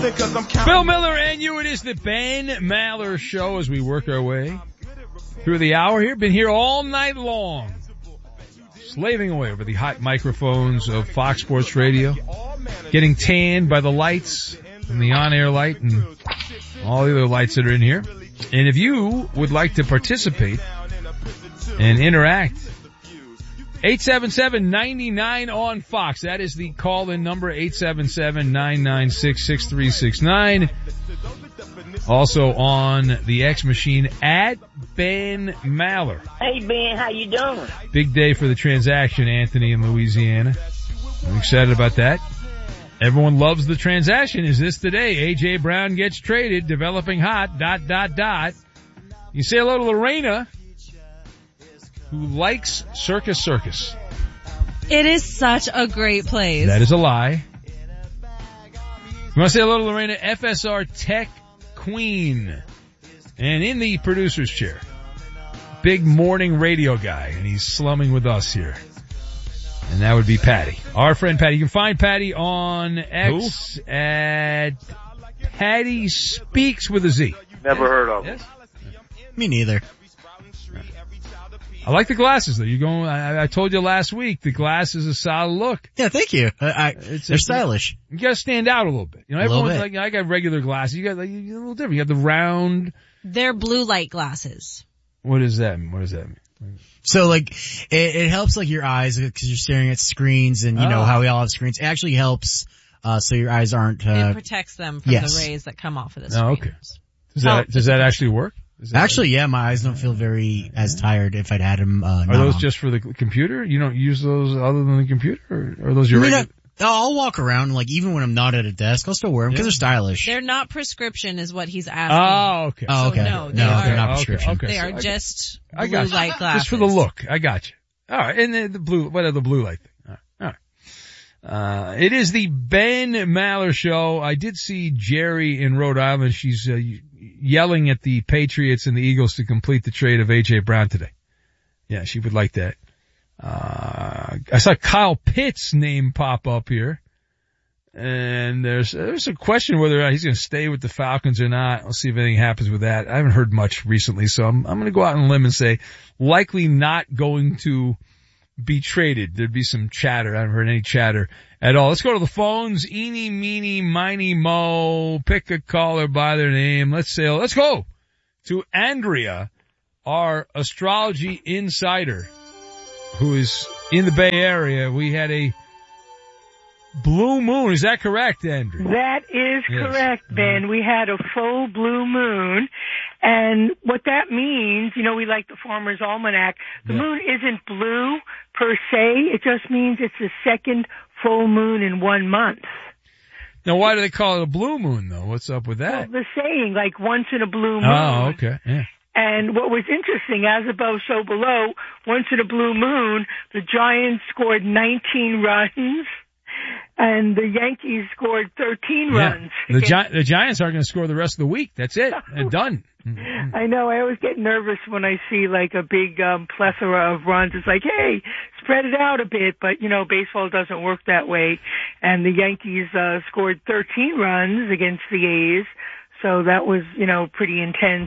Bill Miller and you. It is the Ben Maller Show as we work our way through the hour here. Been here all night long, slaving away over the hot microphones of Fox Sports Radio, getting tanned by the lights and the on-air light and all the other lights that are in here. And if you would like to participate and interact, 877-99 on Fox. That is the call-in number, 877-996-6369. Also on the X machine, at Ben Maller. Hey, Ben, how you doing? Big day for the transaction, Anthony, in Louisiana. I'm excited about that. Everyone loves the transaction. Is this today? A.J. Brown gets traded, developing hot, ... You say hello to Lorena, who likes Circus Circus. It is such a great place. That is a lie. You want to say hello to Lorena, FSR Tech Queen. And in the producer's chair, big morning radio guy, and he's slumming with us here. And that would be Patty. Our friend Patty. You can find Patty on X at Patty Speaks with a Z. Never heard of Yes? Me neither. I like the glasses though. I told you last week, the glass is a solid look. Yeah, thank you. They're stylish. You gotta stand out a little bit. You know, everyone's bit. like, I got regular glasses. You got like, you're a little different. You got the round. They're blue light glasses. What does that mean? What does that mean? So like, it helps like your eyes because you're staring at screens and you know how we all have screens. It actually helps, so your eyes aren't, it protects them from the rays that come off of the screen. Oh, okay. Does that actually work? Actually, yeah, my eyes don't feel very as tired if I'd had them, Are those just for the computer? You don't use those other than the computer? Or are those your regular? I'll walk around, like, even when I'm not at a desk, I'll still wear them because they're stylish. They're not prescription is what he's asking. Oh, okay. Oh, okay. So no, they're not prescription. Okay. They So are just I blue got you. light glasses. Just for the look. I got you. Alright, and the blue, what are the blue light thing? Alright. It is the Ben Maller Show. I did see Jerry in Rhode Island. She's, yelling at the Patriots and the Eagles to complete the trade of A.J. Brown today. Yeah, she would like that. I saw Kyle Pitts' name pop up here. And there's a question whether or not he's going to stay with the Falcons or not. We'll see if anything happens with that. I haven't heard much recently, so I'm going to go out on a limb and say likely not going to be traded. There'd be some chatter. I haven't heard any chatter at all. Let's go to the phones. Eeny, meeny, miny, mo. Pick a caller by their name. Let's go to Andrea, our astrology insider, who is in the Bay Area. We had a blue moon. Is that correct, Andrea? That is correct, Ben. We had a full blue moon. And what that means, you know, we like the Farmer's Almanac. The moon isn't blue per se. It just means it's the second full moon in 1 month. Now, why do they call it a blue moon, though? What's up with that? Well, the saying, like once in a blue moon. Oh, okay. Yeah. And what was interesting, as above, so below, once in a blue moon, the Giants scored 19 runs. And the Yankees scored 13 runs. The Giants aren't going to score the rest of the week. That's it. They're done. I know. I always get nervous when I see like a big plethora of runs. It's like, hey, spread it out a bit. But, you know, baseball doesn't work that way. And the Yankees scored 13 runs against the A's. So that was, you know, pretty intense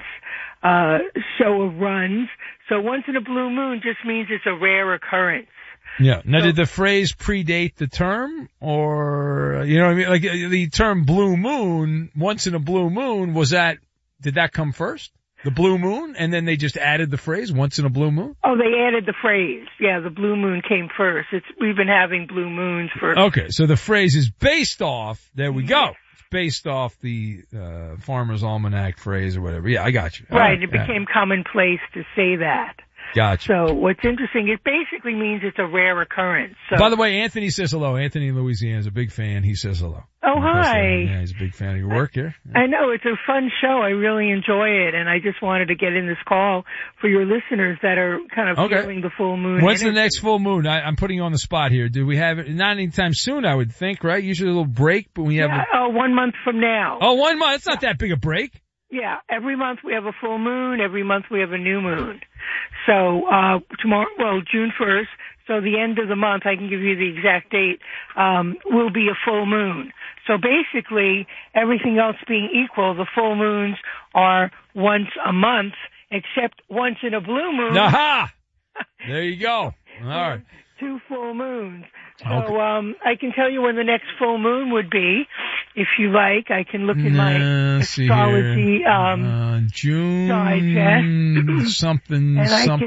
show of runs. So once in a blue moon just means it's a rare occurrence. Yeah. Now, did the phrase predate the term, or, you know what I mean? Like, the term blue moon, once in a blue moon, did that come first? The blue moon? And then they just added the phrase, once in a blue moon? Oh, they added the phrase. Yeah, the blue moon came first. We've been having blue moons for... Okay, so the phrase is based off, there we go. It's based off the, Farmer's Almanac phrase or whatever. Yeah, I got you. Right, it became commonplace to say that. Gotcha. So what's interesting, it basically means it's a rare occurrence. So. By the way, Anthony says hello. Anthony in Louisiana is a big fan. He says hello. Oh, hi. Yeah, he's a big fan of your work here. Yeah. I know. It's a fun show. I really enjoy it. And I just wanted to get in this call for your listeners that are kind of feeling the full moon. When's energy. the next full moon? I'm putting you on the spot here. Do we have it? Not anytime soon, I would think, right? Usually a little break, but we have 1 month from now. Oh, 1 month. It's not that big a break. Yeah, every month we have a full moon. Every month we have a new moon. So June 1st, so the end of the month, I can give you the exact date, will be a full moon. So basically, everything else being equal, the full moons are once a month, except once in a blue moon. Aha! There you go. All right. 2 full moons. So, Okay. I can tell you when the next full moon would be, if you like. I can look in my astrology, June digest. something. And I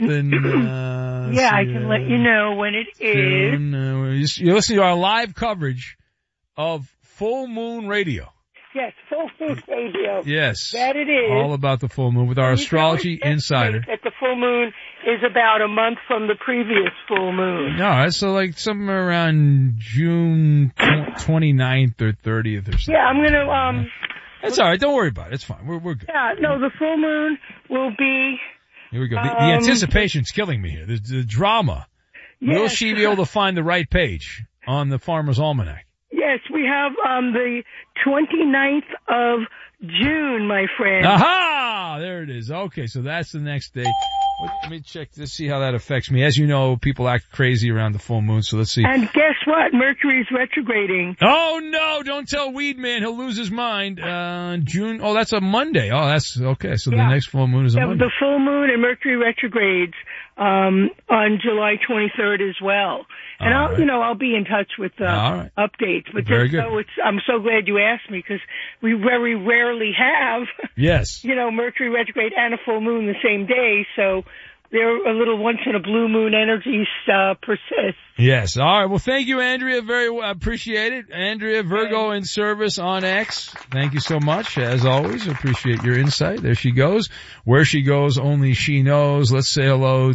I can let you know when it is. You're listening to our live coverage of Full Moon Radio. Yes, full moon radio. Yes. That it is. All about the full moon with our astrology insider. That the full moon is about a month from the previous full moon. All right, so like somewhere around June 29th or 30th or something. Yeah, I'm gonna, That's all right. Don't worry about it. It's fine. We're good. Yeah, no, the full moon will be. Here we go. The anticipation's killing me here. The drama. Yes. Will she be able to find the right page on the Farmer's Almanac? Yes, we have the 29th of June, my friend. Aha! There it is. Okay, so that's the next day. Let me check to see how that affects me. As you know, people act crazy around the full moon, so let's see. And guess what? Mercury's retrograding. Oh no, don't tell Weed Man, he'll lose his mind. June, that's a Monday. Oh, that's, okay, so the next full moon is a Monday. The full moon and Mercury retrogrades, on July 23rd as well. And I'll be in touch with, updates. But Very good. I'm so glad you asked me because we very rarely have, yes, Mercury retrograde and a full moon the same day. So they're a little once in a blue moon energies, persist. Yes. All right. Well, thank you, Andrea. Very appreciate it. Andrea, Virgo in service on X. Thank you so much. As always, appreciate your insight. There she goes. Where she goes, only she knows. Let's say hello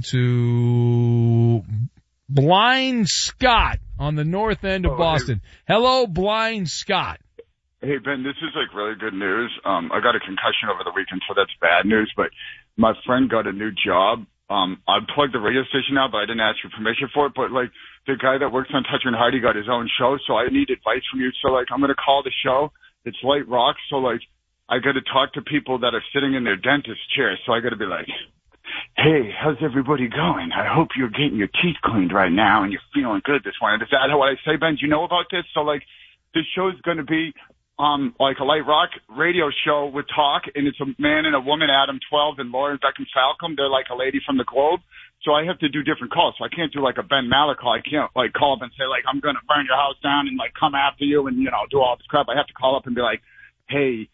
to Blind Scott on the north end of Boston. Hey. Hello, Blind Scott. Hey, Ben, this is like really good news. I got a concussion over the weekend, so that's bad news, but my friend got a new job. I plugged the radio station out, but I didn't ask your permission for it. But like the guy that works on Toucher and Heidi got his own show, so I need advice from you. So like I'm gonna call the show. It's Light Rock, so like I got to talk to people that are sitting in their dentist chairs. So I got to be like, hey, how's everybody going? I hope you're getting your teeth cleaned right now and you're feeling good this morning. Is that what I say, Ben? Do you know about this? So like this show's gonna be like a Light Rock radio show with talk, and it's a man and a woman, Adam 12 and Lauren Beckham Falcom. They're like a lady from the Globe. So I have to do different calls. So I can't do like a Ben Maller call. I can't like call up and say like, I'm going to burn your house down and like come after you and, do all this crap. I have to call up and be like, hey,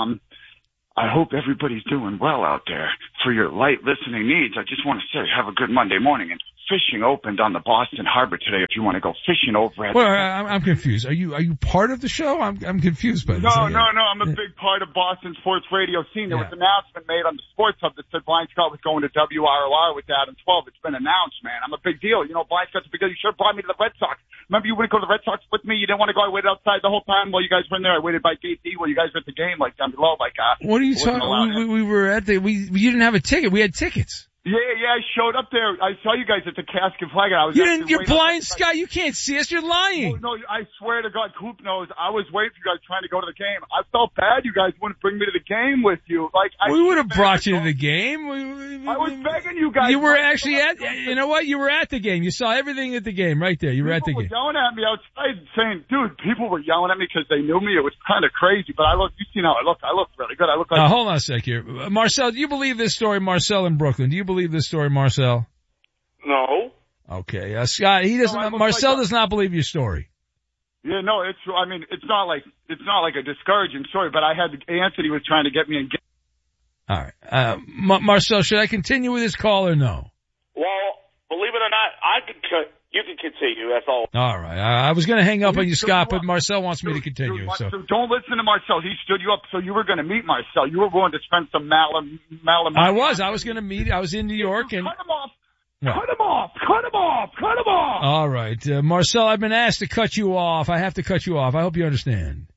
I hope everybody's doing well out there. For your light listening needs, I just want to say have a good Monday morning. And fishing opened on the Boston Harbor today if you want to go fishing over at... Well, I'm confused. Are you part of the show? I'm confused by this. No. I'm a big part of Boston sports radio scene. There was an announcement made on the Sports Hub that said Blind Scott was going to WRLR with Adam 12. It's been announced, man. I'm a big deal. Blind Scott's a big deal. You should have brought me to the Red Sox. Remember you wouldn't go to the Red Sox with me? You didn't want to go. I waited outside the whole time while you guys were in there. I waited by gate D while you guys were at the game, like down below. What are you talking about? We were at we didn't have a ticket. We had tickets. Yeah, I showed up there. I saw you guys at the Casket Flag. You're Blind Scott. You can't see us. You're lying. No, I swear to God, Coop knows. I was waiting for you guys trying to go to the game. I felt bad you guys wouldn't bring me to the game with you. We would have brought you to the game. I was begging you guys. You were actually you know what? You were at the game. You saw everything at the game right there. You were at the game. People were yelling at me outside saying, dude, people were yelling at me because they knew me. It was kind of crazy, but you've seen how I look. I look really good. I look like... hold on a sec here. Marcel, do you believe this story? Marcel in Brooklyn. Do you believe this story, Marcel? No. Okay, Scott, he doesn't, Marcel does not believe your story. Yeah, no, it's not like a discouraging story, but Anthony was trying to get me engaged. All right. Marcel, should I continue with this call or no? Well, believe it or not, you can continue, that's all. All right. I was going to hang up on you, Scott, but Marcel wants me to continue. So don't listen to Marcel. He stood you up, so you were going to meet Marcel. You were willing to spend some malum. I was going to meet. I was in New York and... Cut him off. What? Cut him off. All right. Marcel, I've been asked to cut you off. I have to cut you off. I hope you understand.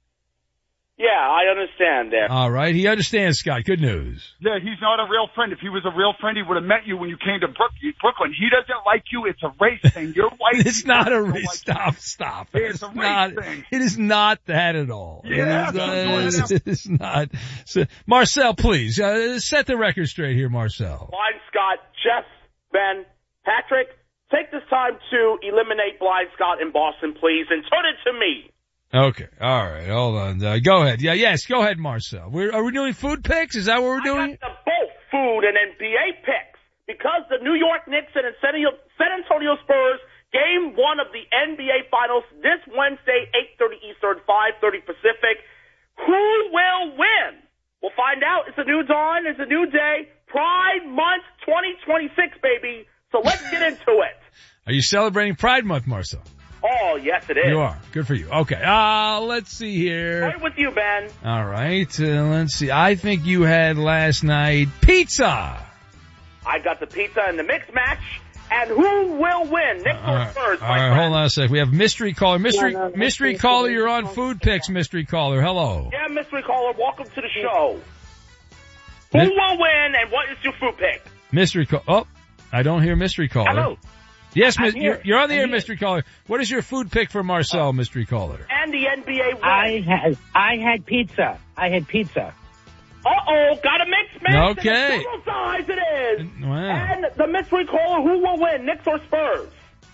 Yeah, I understand that. All right. He understands, Scott. Good news. Yeah, he's not a real friend. If he was a real friend, he would have met you when you came to Brooklyn. He doesn't like you. It's a race thing. You're white. It's not a race. Stop. It's a race thing. It is not that at all. Yeah, it is not. So, Marcel, please, set the record straight here, Marcel. Blind Scott, Jeff, Ben, Patrick, take this time to eliminate Blind Scott in Boston, please, and turn it to me. Okay. All right. Hold on. Go ahead. Yeah. Yes. Go ahead, Marcel. Are we doing food picks? Is that what we're doing? I got the both food and NBA picks because the New York Knicks and San Antonio Spurs game 1 of the NBA Finals this Wednesday, 8:30 Eastern, 5:30 Pacific. Who will win? We'll find out. It's a new dawn. It's a new day. Pride Month 2026, baby. So let's get into it. Are you celebrating Pride Month, Marcel? Oh, yes, it is. You are. Good for you. Okay. Let's see here. Right with you, Ben. All right. Let's see. I think you had last night pizza. I got the pizza in the mixed match. And who will win? Knicks or Spurs, my friend? Hold on a sec. We have mystery caller. Mystery caller, you're on food picks, mystery caller. Hello. Yeah, mystery caller, welcome to the show. Who will win and what is your food pick? Mystery caller. Oh, I don't hear mystery caller. Hello. Yes, you're on the air, mystery caller. What is your food pick for Marcel, mystery caller? And the NBA win. I had pizza. Uh-oh, got a mixed match. Okay. And a size it is. Wow. And the mystery caller, who will win, Knicks or Spurs?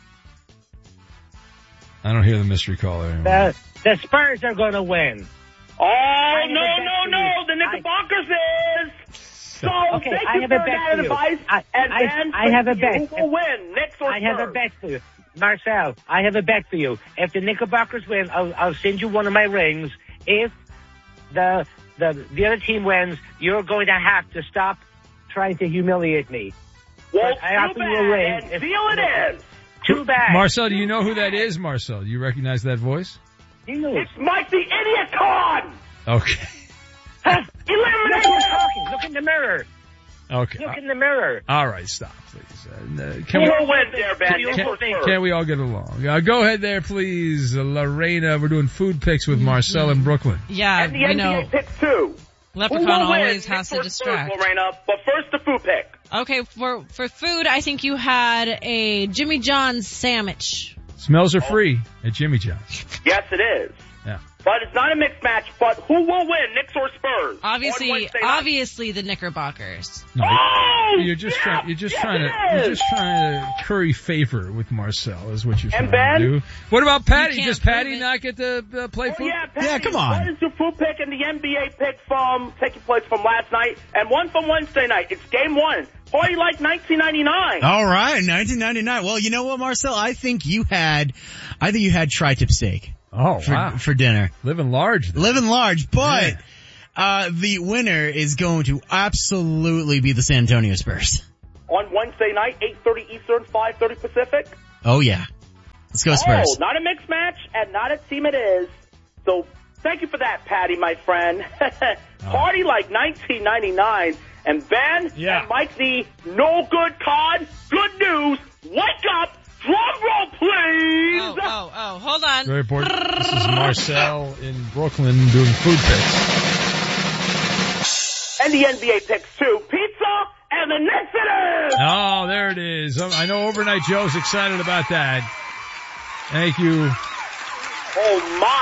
I don't hear the mystery caller anymore. The Spurs are going to win. Oh, no. The Knickerbockers is. So, okay, thank I you have for a bet that for you. advice. I have a bet. Who will win, Knicks or Spurs? I have a bet for you. Marcel, I have a bet for you. If the Knickerbockers win, I'll send you one of my rings. If the other team wins, you're going to have to stop trying to humiliate me. Well, I offer you a ring. Deal it is. Too bad. Marcel, do you know who that is, Marcel? Do you recognize that voice? It's Mike the Idiot Con! Okay. Eliminate! Look in the mirror. Okay. Look in the mirror. All right, stop, please. Who will win there, Ben? Can we all get along? Go ahead there, please, Lorena. We're doing food picks with Marcel in Brooklyn. Yeah, and the we NBA know. Picks too. Leprechaun always has to distract. Lorena, but first the food pick. Okay, for food, I think you had a Jimmy John's sandwich. Smells are free at Jimmy John's. Yes, it is. Yeah. But it's not a mixed match, but who will win, Knicks or Spurs? Obviously the Knickerbockers. No, you're just trying yes, to curry favor with Marcel is what you're trying Ben? to do. What about Patty? Does Patty not get to play food? Yeah, Patty, yeah, come on. What is your food pick and the NBA pick taking place from last night and one from Wednesday night? It's game 1. Party like 1999. All right, 1999. Well, you know what, Marcel? I think you had tri-tip steak. Oh, wow. For dinner. Living large. Living large, but the winner is going to absolutely be the San Antonio Spurs. On Wednesday night, 8:30 Eastern, 5:30 Pacific. Oh, yeah. Let's go Spurs. Oh, not a mixed match and not a team it is. So thank you for that, Patty, my friend. Party like 1999. And Ben and Mike the no good cod, good news, wake up. Drum roll, please! Oh, hold on. Very important. This is Marcel in Brooklyn doing food picks. And the NBA picks, too. Pizza and the Knicks it is! Oh, there it is. I know Overnight Joe's excited about that. Thank you. Oh, my.